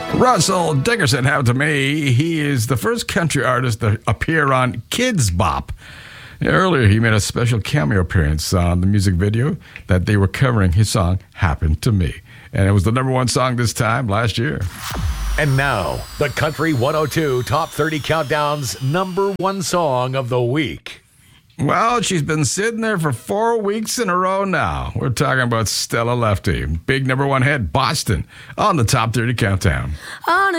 Russell Dickerson happened to me. He is the first country artist to appear on Kids Bop. Earlier, he made a special cameo appearance on the music video that they were covering his song, Happened to Me. And it was the number one song this time last year. And now, the Country 102 Top 30 Countdown's number one song of the week. Well, she's been sitting there for 4 weeks in a row now. We're talking about Stella Lefty. Big number one hit, Boston, on the Top 30 Countdown. On a